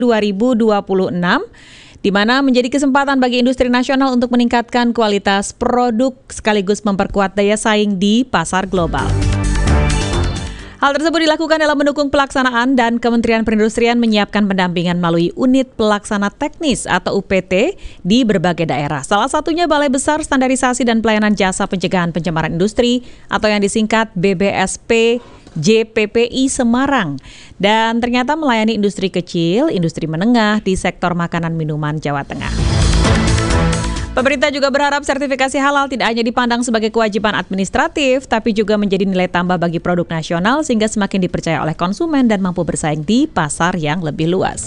2026, di mana menjadi kesempatan bagi industri nasional untuk meningkatkan kualitas produk sekaligus memperkuat daya saing di pasar global. Hal tersebut dilakukan dalam mendukung pelaksanaan dan Kementerian Perindustrian menyiapkan pendampingan melalui Unit Pelaksana Teknis atau UPT di berbagai daerah. Salah satunya Balai Besar Standarisasi dan Pelayanan Jasa Pencegahan Pencemaran Industri atau yang disingkat BBSP JPPI Semarang. Dan ternyata melayani industri kecil, industri menengah di sektor makanan minuman Jawa Tengah. Pemerintah juga berharap sertifikasi halal tidak hanya dipandang sebagai kewajiban administratif, tapi juga menjadi nilai tambah bagi produk nasional sehingga semakin dipercaya oleh konsumen dan mampu bersaing di pasar yang lebih luas.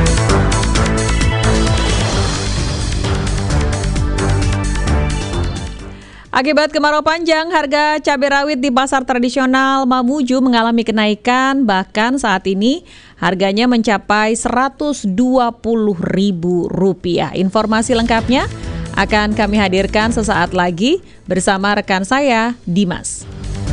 Akibat kemarau panjang, harga cabai rawit di pasar tradisional Mamuju mengalami kenaikan, bahkan saat ini harganya mencapai Rp120.000. Informasi lengkapnya akan kami hadirkan sesaat lagi bersama rekan saya, Dimas.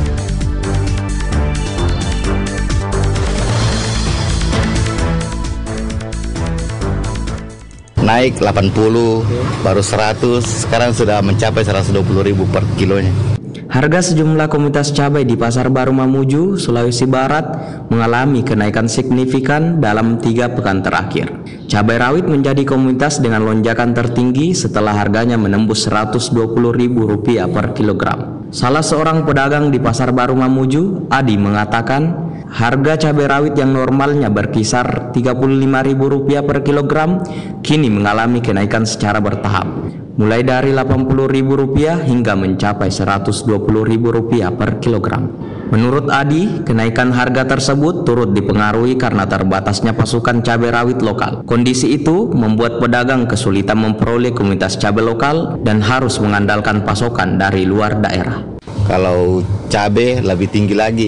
Naik 80, baru 100, sekarang sudah mencapai 120.000 per kilonya. Harga sejumlah komunitas cabai di Pasar Baru Mamuju, Sulawesi Barat mengalami kenaikan signifikan dalam 3 pekan terakhir. Cabai rawit menjadi komunitas dengan lonjakan tertinggi setelah harganya menembus Rp120.000 per kilogram. Salah seorang pedagang di Pasar Baru Mamuju, Adi, mengatakan harga cabai rawit yang normalnya berkisar Rp35.000 per kilogram kini mengalami kenaikan secara bertahap, mulai dari Rp80.000 hingga mencapai Rp120.000 per kilogram. Menurut Adi, kenaikan harga tersebut turut dipengaruhi karena terbatasnya pasokan cabai rawit lokal. Kondisi itu membuat pedagang kesulitan memperoleh komunitas cabai lokal dan harus mengandalkan pasokan dari luar daerah. Kalau cabai lebih tinggi lagi,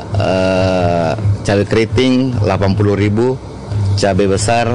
cabai keriting 80.000, cabai besar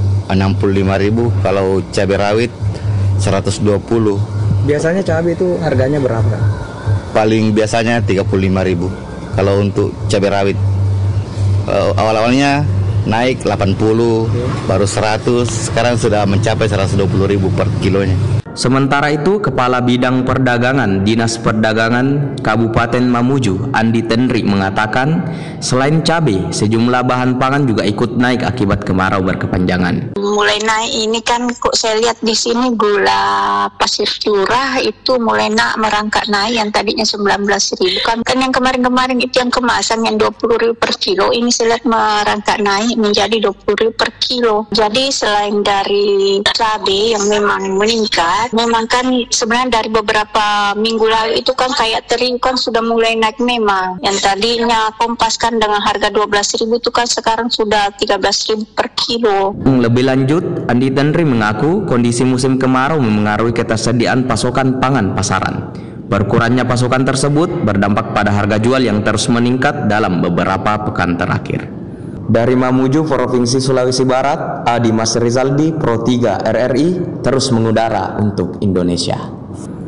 65.000, kalau cabai rawit 120. Biasanya cabai itu harganya berapa? Paling biasanya 35.000 kalau untuk cabai rawit. Awal-awalnya naik 80, baru 100, sekarang sudah mencapai 120.000 per kilonya. Sementara itu, Kepala Bidang Perdagangan Dinas Perdagangan Kabupaten Mamuju, Andi Tenri, mengatakan selain cabai, sejumlah bahan pangan juga ikut naik akibat kemarau berkepanjangan. Mulai naik ini kan kok saya lihat di sini gula pasir curah itu mulai merangkak naik, yang tadinya 19.000 kan yang kemarin-kemarin itu yang kemasan yang 20.000 per kilo, ini saya lihat merangkak naik menjadi 20.000 per kilo. Jadi selain dari cabai yang memang meningkat, memang kan sebenarnya dari beberapa minggu lalu itu kan kayak teri kan sudah mulai naik memang. Yang tadinya Kompas kan dengan harga 12.000 itu kan sekarang sudah 13.000 per kilo. Lebih lanjut, Andi Tenri mengaku kondisi musim kemarau memengaruhi ketersediaan pasokan pangan pasaran. Berkurangnya pasokan tersebut berdampak pada harga jual yang terus meningkat dalam beberapa pekan terakhir. Dari Mamuju, Provinsi Sulawesi Barat, Adi Mas Rizaldi, Pro 3 RRI, terus mengudara untuk Indonesia.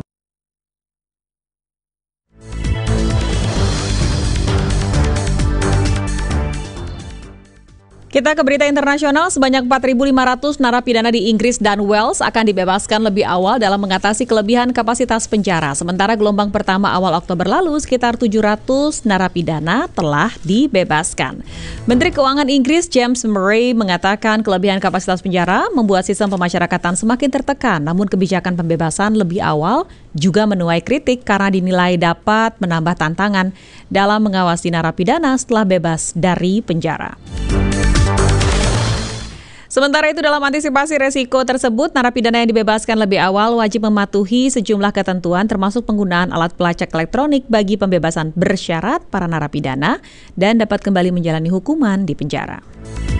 Kita ke berita internasional, sebanyak 4.500 narapidana di Inggris dan Wales akan dibebaskan lebih awal dalam mengatasi kelebihan kapasitas penjara. Sementara gelombang pertama awal Oktober lalu, sekitar 700 narapidana telah dibebaskan. Menteri Keuangan Inggris James Murray mengatakan kelebihan kapasitas penjara membuat sistem pemasyarakatan semakin tertekan. Namun kebijakan pembebasan lebih awal juga menuai kritik karena dinilai dapat menambah tantangan dalam mengawasi narapidana setelah bebas dari penjara. Sementara itu, dalam antisipasi resiko tersebut, narapidana yang dibebaskan lebih awal wajib mematuhi sejumlah ketentuan termasuk penggunaan alat pelacak elektronik bagi pembebasan bersyarat para narapidana dan dapat kembali menjalani hukuman di penjara.